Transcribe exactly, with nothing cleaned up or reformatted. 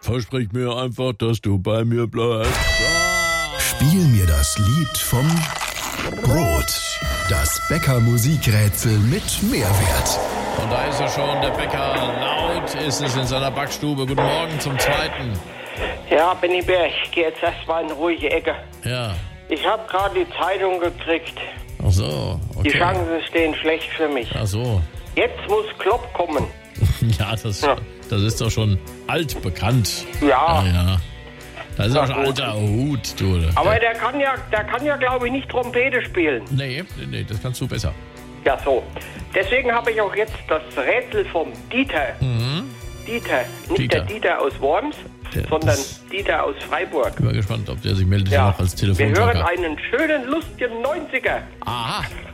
Versprich mir einfach, dass du bei mir bleibst. Spiel mir das Lied vom Brot. Das Bäcker-Musikrätsel mit Mehrwert. Und da ist er schon, der Bäcker. Laut ist es in seiner Backstube. Guten Morgen zum Zweiten. Ja, Benny Bär, ich gehe jetzt erstmal in ruhige Ecke. Ja. Ich habe gerade die Zeitung gekriegt. Ach so, okay. Die Chancen stehen schlecht für mich. Ach so. Jetzt muss Klopp kommen. Ja, das, Ja. das ist doch schon altbekannt. Ja. Ja, ja. Das ist Na doch schon gut. alter Hut, du. Aber der kann ja, der kann ja, glaube ich, nicht Trompete spielen. Nee, nee, nee, das kannst du besser. Ja, so. Deswegen habe ich auch jetzt das Rätsel vom Dieter. Dieter. Nicht Dieter. der Dieter aus Worms, Der sondern ist- Dieter aus Freiburg. Ich bin mal gespannt, ob der sich meldet Ja. noch als Wir hören Telefonjoker. einen schönen, lustigen neunziger. Aha.